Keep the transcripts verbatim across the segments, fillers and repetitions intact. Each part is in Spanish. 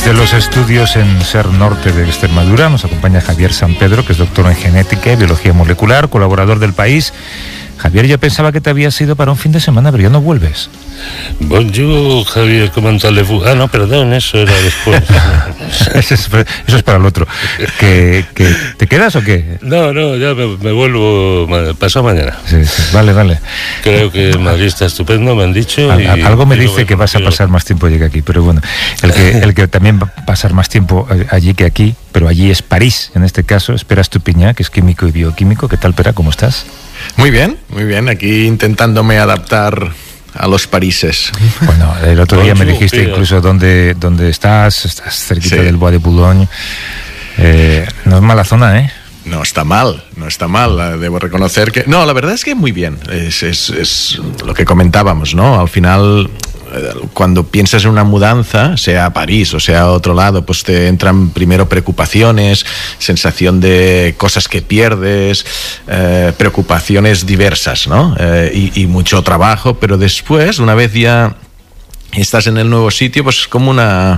Desde los estudios en Ser Norte de Extremadura nos acompaña Javier San Pedro, que es doctor en genética y biología molecular, colaborador del País. Javier, yo pensaba que te habías ido para un fin de semana, pero ya no vuelves. Bonjour, Javier, ¿cómo allez-vous? Ah, no, perdón, eso era después. eso, es, eso es para el otro. ¿Que, que, ¿Te quedas o qué? No, no, ya me, me vuelvo pasado mañana. Sí, sí, vale, vale. Creo que Madrid está estupendo, me han dicho. Al, y, algo me y dice que vas a pasar más tiempo allí que aquí, pero bueno, el que, el que también va a pasar más tiempo allí que aquí, pero allí es París, en este caso, es Pere Estupiñán, que es químico y bioquímico. ¿Qué tal, Pere? ¿Cómo estás? Muy bien, muy bien, aquí intentándome adaptar a los parises. Bueno, el otro día me dijiste incluso dónde, dónde estás, estás cerquita sí. del Bois de Boulogne. Eh, no es mala zona, ¿eh? No está mal, no está mal, debo reconocer que... No, la verdad es que muy bien, es, es, es lo que comentábamos, ¿no? Al final, cuando piensas en una mudanza, sea a París o sea a otro lado, pues te entran primero preocupaciones, sensación de cosas que pierdes, eh, preocupaciones diversas, ¿no? Eh, y, y mucho trabajo, pero después, una vez ya estás en el nuevo sitio, pues es como una...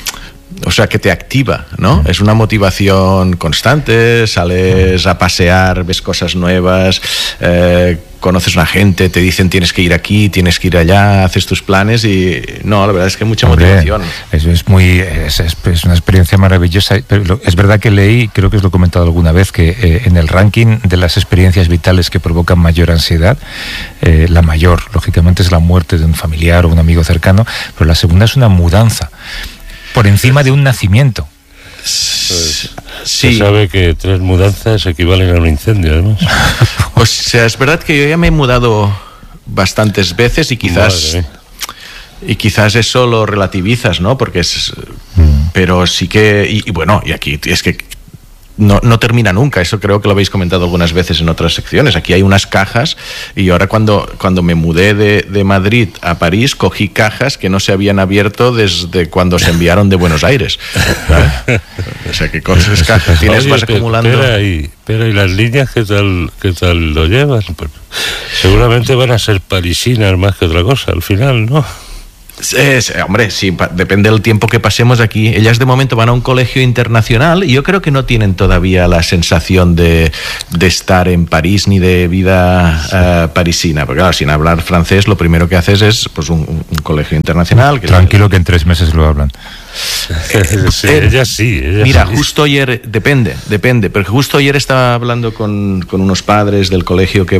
O sea, que te activa, ¿no? Es una motivación constante, sales a pasear, ves cosas nuevas, eh, conoces una gente, te dicen tienes que ir aquí, tienes que ir allá, haces tus planes y... No, la verdad es que mucha Hombre, motivación. Es, es muy... Es, es una experiencia maravillosa, pero es verdad que leí, creo que os lo he comentado alguna vez, que eh, en el ranking de las experiencias vitales que provocan mayor ansiedad, eh, la mayor, lógicamente, es la muerte de un familiar o un amigo cercano, pero la segunda es una mudanza. Por encima de un nacimiento. Pues, sí. Se sabe que tres mudanzas equivalen a un incendio, además. O sea, es verdad que yo ya me he mudado bastantes veces y quizás... Y quizás eso lo relativizas, ¿no? Porque es... Mm. Pero sí que... Y, y bueno, y aquí es que... No, no termina nunca, eso creo que lo habéis comentado algunas veces en otras secciones. Aquí hay unas cajas y ahora cuando, cuando me mudé de, de Madrid a París cogí cajas que no se habían abierto desde cuando se enviaron de Buenos Aires. ¿Vale? O sea, que cosas cajas tienes, vas acumulando. Espera y, espera, ¿y las líneas qué tal, qué tal lo llevan? Pues, seguramente van a ser parisinas más que otra cosa al final, ¿no? Es, hombre, sí, pa, depende del tiempo que pasemos aquí. Ellas de momento van a un colegio internacional y yo creo que no tienen todavía la sensación de, de estar en París ni de vida sí. uh, parisina, porque claro, sin hablar francés lo primero que haces es pues un, un colegio internacional. Que Tranquilo es, que en tres meses lo hablan. Sí, eh, ella sí ella mira, sí. justo ayer, depende, depende, pero justo ayer estaba hablando con, con unos padres del colegio que